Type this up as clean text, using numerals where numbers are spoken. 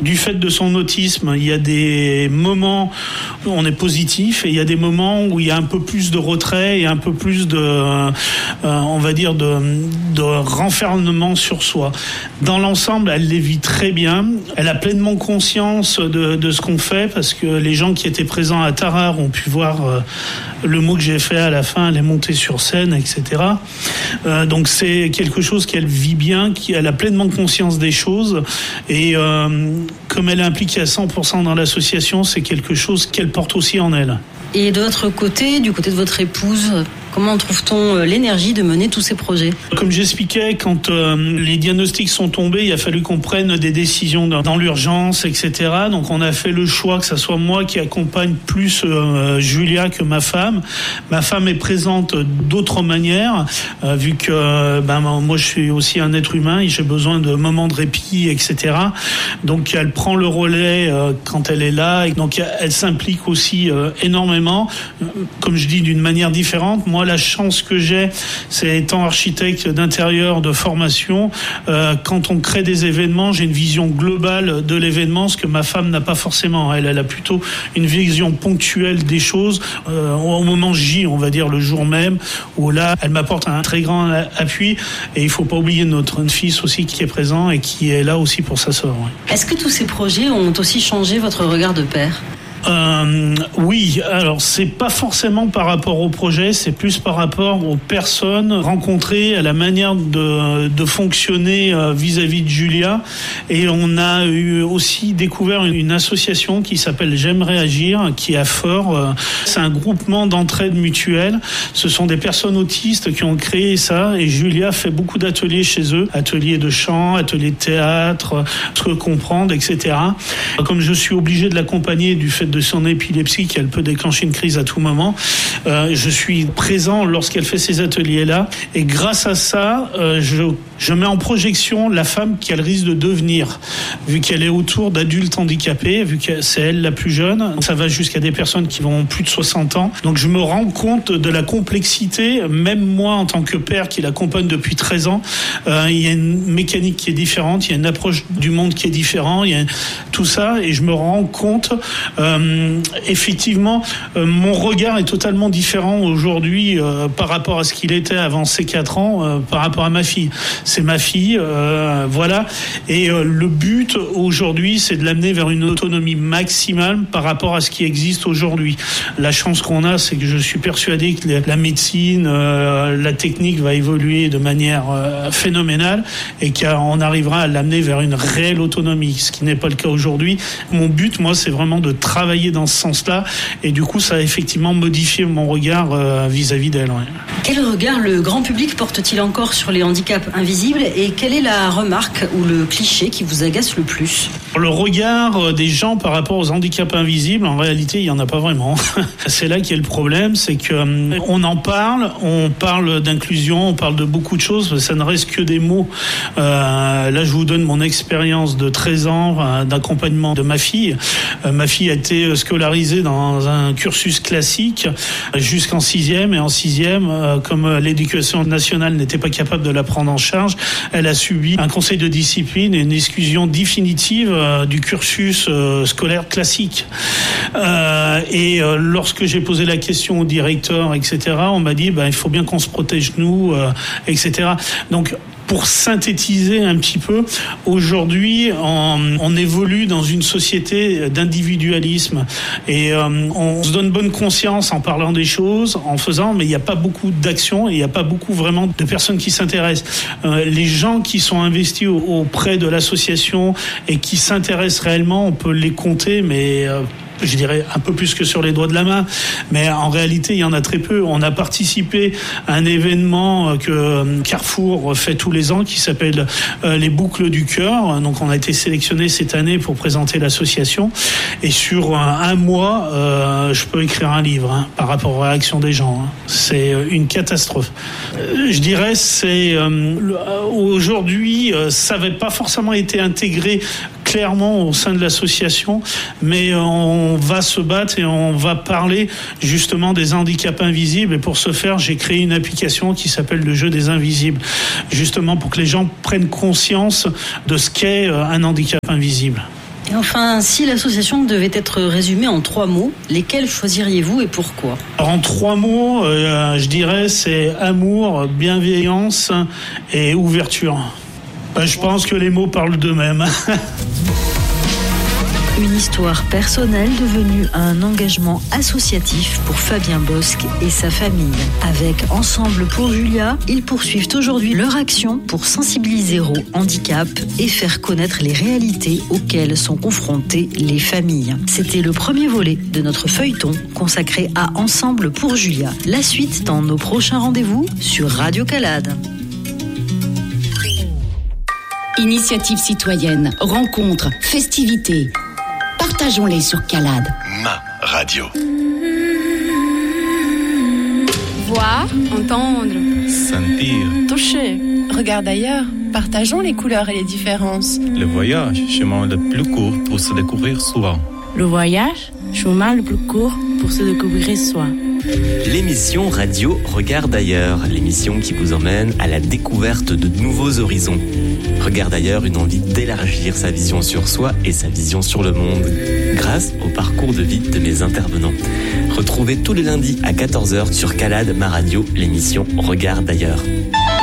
du fait de son autisme, il y a des moments où on est positif et il y a des moments où il y a un peu plus de retrait et un peu plus de, on va dire, de renfermement sur soi. Dans l'ensemble, elle les vit très bien. Elle a pleinement conscience de ce qu'on fait parce que les gens qui étaient présents à Tarare ont pu voir le mot que j'ai fait à la fin, elle est montée sur scène, etc. Donc c'est quelque chose qu'elle vit bien, qu'elle a pleinement conscience des choses et comme elle est impliquée à 100% dans l'association, c'est quelque chose qu'elle porte aussi en elle. Et de votre côté, du côté de votre épouse, comment trouve-t-on l'énergie de mener tous ces projets ? Comme j'expliquais, quand les diagnostics sont tombés, il a fallu qu'on prenne des décisions dans l'urgence, etc. Donc on a fait le choix que ça soit moi qui accompagne plus Julia que ma femme. Ma femme est présente d'autres manières, vu que moi je suis aussi un être humain et j'ai besoin de moments de répit, etc. Donc elle prend le relais quand elle est là. Et donc elle s'implique aussi énormément. Comme je dis, d'une manière différente. Moi, la chance que j'ai, c'est étant architecte d'intérieur de formation, quand on crée des événements, j'ai une vision globale de l'événement, ce que ma femme n'a pas forcément. Elle a plutôt une vision ponctuelle des choses au moment J, on va dire le jour même, où là, elle m'apporte un très grand appui. Et il faut pas oublier notre fils aussi qui est présent et qui est là aussi pour sa sœur. Ouais. Est-ce que tous ces projets ont aussi changé votre regard de père ? Oui, alors c'est pas forcément par rapport au projet, c'est plus par rapport aux personnes rencontrées, à la manière de fonctionner vis-à-vis de Julia. Et on a eu aussi découvert une association qui s'appelle J'aime réagir, qui est à Fort. C'est un groupement d'entraide mutuelle. Ce sont des personnes autistes qui ont créé ça et Julia fait beaucoup d'ateliers chez eux, ateliers de chant, ateliers de théâtre, se comprendre, etc. Comme je suis obligé de l'accompagner du fait de son épilepsie, qu'elle peut déclencher une crise à tout moment. Je suis présent lorsqu'elle fait ces ateliers-là. Et grâce à ça, je mets en projection la femme qu'elle risque de devenir, vu qu'elle est autour d'adultes handicapés, vu que c'est elle la plus jeune. Ça va jusqu'à des personnes qui vont plus de 60 ans. Donc je me rends compte de la complexité, même moi en tant que père qui l'accompagne depuis 13 ans, il y a une mécanique qui est différente, il y a une approche du monde qui est différente, il y a tout ça, et je me rends compte effectivement, mon regard est totalement différent aujourd'hui par rapport à ce qu'il était avant ces 4 ans, par rapport à ma fille. C'est ma fille, voilà. Et le but aujourd'hui, c'est de l'amener vers une autonomie maximale par rapport à ce qui existe aujourd'hui. La chance qu'on a, c'est que je suis persuadé que la médecine, la technique va évoluer de manière phénoménale et qu'on arrivera à l'amener vers une réelle autonomie, ce qui n'est pas le cas aujourd'hui. Mon but, moi, c'est vraiment de travailler dans ce sens-là et du coup ça a effectivement modifié mon regard vis-à-vis d'elle. Ouais. Quel regard le grand public porte-t-il encore sur les handicaps invisibles et quelle est la remarque ou le cliché qui vous agace le plus ? Le regard des gens par rapport aux handicaps invisibles, en réalité il n'y en a pas vraiment. C'est là qu'il y a le problème, c'est qu'on en parle, on parle d'inclusion, on parle de beaucoup de choses, ça ne reste que des mots. Là je vous donne mon expérience de 13 ans d'accompagnement de ma fille. Ma fille a été scolarisée dans un cursus classique jusqu'en 6e et en 6e, comme l'éducation nationale n'était pas capable de la prendre en charge, elle a subi un conseil de discipline et une exclusion définitive du cursus scolaire classique. Et lorsque j'ai posé la question au directeur, etc., on m'a dit il faut bien qu'on se protège nous, etc. Donc pour synthétiser un petit peu, aujourd'hui, on évolue dans une société d'individualisme et on se donne bonne conscience en parlant des choses, en faisant, mais il n'y a pas beaucoup d'actions et il n'y a pas beaucoup vraiment de personnes qui s'intéressent. Les gens qui sont investis auprès de l'association et qui s'intéressent réellement, on peut les compter, mais je dirais un peu plus que sur les doigts de la main, mais en réalité il y en a très peu. On a participé à un événement que Carrefour fait tous les ans qui s'appelle les Boucles du Cœur. Donc on a été sélectionné cette année pour présenter l'association et sur un mois je peux écrire un livre par rapport aux réactions des gens. C'est une catastrophe. Je dirais c'est aujourd'hui ça n'avait pas forcément été intégré clairement au sein de l'association, mais on va se battre et on va parler justement des handicaps invisibles. Et pour ce faire, j'ai créé une application qui s'appelle le jeu des invisibles, justement pour que les gens prennent conscience de ce qu'est un handicap invisible. Et enfin, si l'association devait être résumée en 3 mots, lesquels choisiriez-vous et pourquoi ? Alors, en 3 mots, je dirais c'est amour, bienveillance et ouverture. Je pense que les mots parlent d'eux-mêmes. Une histoire personnelle devenue un engagement associatif pour Fabien Bosque et sa famille. Avec Ensemble pour Julia, ils poursuivent aujourd'hui leur action pour sensibiliser au handicap et faire connaître les réalités auxquelles sont confrontées les familles. C'était le premier volet de notre feuilleton consacré à Ensemble pour Julia. La suite dans nos prochains rendez-vous sur Radio Calade. Initiatives citoyennes, rencontres, festivités. Partageons-les sur Calade. Ma radio. Voir, entendre, sentir, toucher. Regarde ailleurs. Partageons les couleurs et les différences. Le voyage, chemin le plus court pour se découvrir soi. Le voyage, chemin le plus court pour se découvrir soi. L'émission radio Regarde ailleurs, l'émission qui vous emmène à la découverte de nouveaux horizons. Regarde ailleurs, une envie d'élargir sa vision sur soi et sa vision sur le monde, grâce au parcours de vie de mes intervenants. Retrouvez tous les lundis à 14h sur Calade, ma radio, l'émission Regarde ailleurs.